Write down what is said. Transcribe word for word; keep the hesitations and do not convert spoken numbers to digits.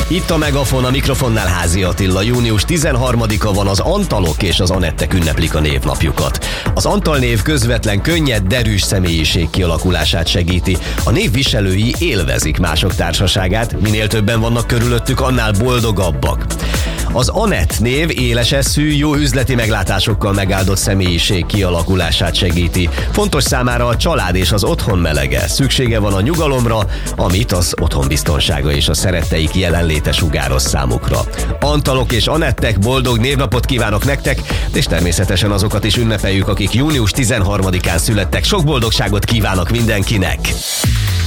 Itt a Megafon, a mikrofonnál Házi Attila. június tizenharmadika van, az Antalok és az Anettek ünneplik a névnapjukat. Az Antal név közvetlen, könnyed, derűs személyiség kialakulását segíti. A név viselői élvezik mások társaságát, minél többen vannak körülöttük, annál boldogabbak. Az Anett név éles eszű, jó üzleti meglátásokkal megáldott személyiség kialakulását segíti. Fontos számára a család és az otthon melege. Szüksége van a nyugalomra, amit az otthon biztonsága és a szeretteik jelenléte sugároz számukra. Antalok és Anettek, boldog névnapot kívánok nektek, és természetesen azokat is ünnepeljük, akik június tizenharmadikán születtek. Sok boldogságot kívánok mindenkinek!